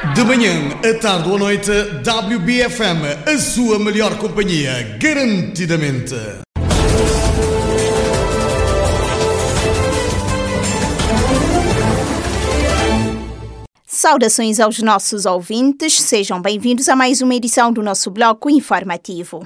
De manhã, à tarde ou à noite, WBFM, a sua melhor companhia, garantidamente. Saudações aos nossos ouvintes, sejam bem-vindos a mais uma edição do nosso bloco informativo.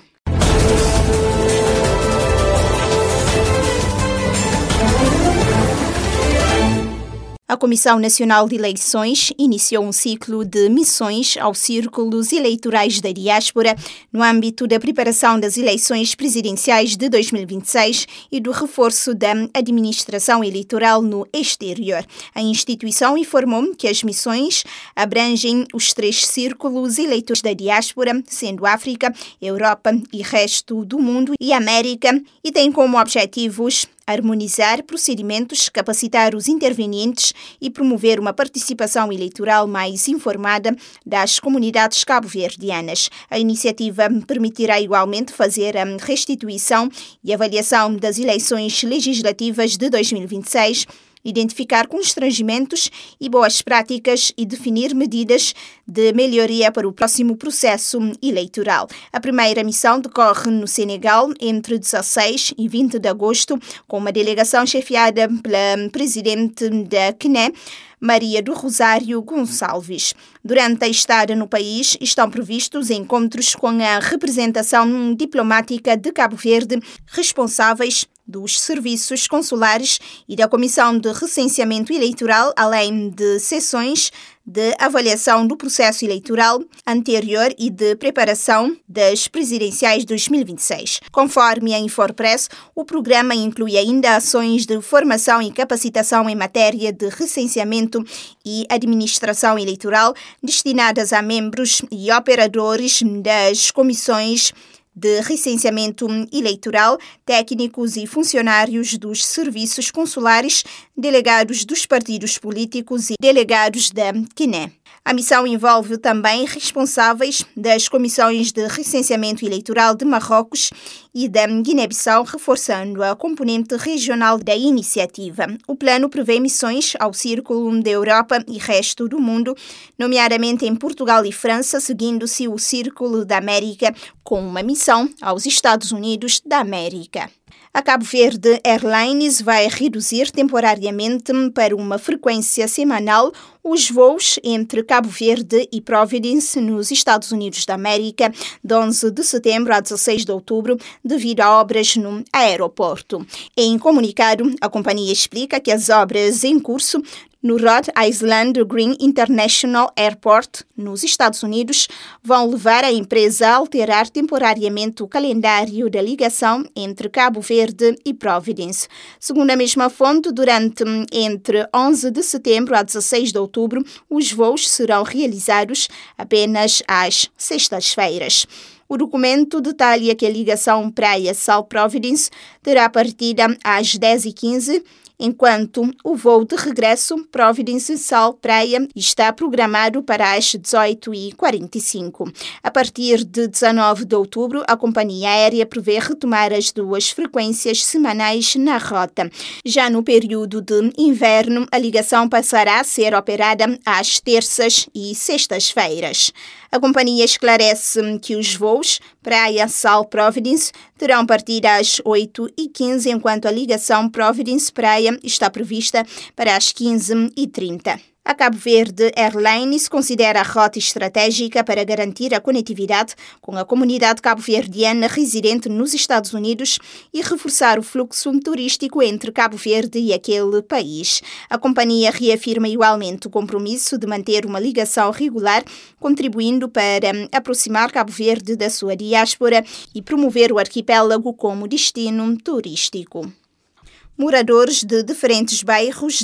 A Comissão Nacional de Eleições iniciou um ciclo de missões aos círculos eleitorais da diáspora no âmbito da preparação das eleições presidenciais de 2026 e do reforço da administração eleitoral no exterior. A instituição informou que as missões abrangem os 3 círculos eleitorais da diáspora, sendo África, Europa e resto do mundo e América, e tem como objetivos harmonizar procedimentos, capacitar os intervenientes e promover uma participação eleitoral mais informada das comunidades cabo-verdianas. A iniciativa permitirá igualmente fazer a restituição e avaliação das eleições legislativas de 2026, identificar constrangimentos e boas práticas e definir medidas de melhoria para o próximo processo eleitoral. A primeira missão decorre no Senegal entre 16 e 20 de agosto, com uma delegação chefiada pela presidente da CNE, Maria do Rosário Gonçalves. Durante a estada no país, estão previstos encontros com a representação diplomática de Cabo Verde, responsáveis dos serviços consulares e da Comissão de Recenseamento Eleitoral, além de sessões de avaliação do processo eleitoral anterior e de preparação das presidenciais 2026. Conforme a Infopress, o programa inclui ainda ações de formação e capacitação em matéria de recenseamento e administração eleitoral destinadas a membros e operadores das comissões de recenseamento eleitoral, técnicos e funcionários dos serviços consulares, delegados dos partidos políticos e delegados da CNE. A missão envolve também responsáveis das comissões de recenseamento eleitoral de Marrocos e da Guiné-Bissau, reforçando a componente regional da iniciativa. O plano prevê missões ao Círculo da Europa e resto do mundo, nomeadamente em Portugal e França, seguindo-se o Círculo da América, com uma missão aos Estados Unidos da América. A Cabo Verde Airlines vai reduzir temporariamente para uma frequência semanal os voos entre Cabo Verde e Providence, nos Estados Unidos da América, de 11 de setembro a 16 de outubro, devido a obras no aeroporto. Em comunicado, a companhia explica que as obras em curso no Rhode Island Green International Airport, nos Estados Unidos, vão levar a empresa a alterar temporariamente o calendário da ligação entre Cabo Verde e Providence. Segundo a mesma fonte, entre 11 de setembro a 16 de outubro, os voos serão realizados apenas às sextas-feiras. O documento detalha que a ligação Praia-Sal Providence terá partida às 10h15, enquanto o voo de regresso Providence-Sal Praia está programado para as 18h45. A partir de 19 de outubro, a companhia aérea prevê retomar as 2 frequências semanais na rota. Já no período de inverno, a ligação passará a ser operada às terças e sextas-feiras. A companhia esclarece que os voos Praia-Sal Providence terão partida às 8h15, enquanto a ligação Providence-Praia está prevista para as 15h30. A Cabo Verde Airlines considera a rota estratégica para garantir a conectividade com a comunidade cabo-verdiana residente nos Estados Unidos e reforçar o fluxo turístico entre Cabo Verde e aquele país. A companhia reafirma igualmente o compromisso de manter uma ligação regular, contribuindo para aproximar Cabo Verde da sua diáspora e promover o arquipélago como destino turístico. Moradores de diferentes bairros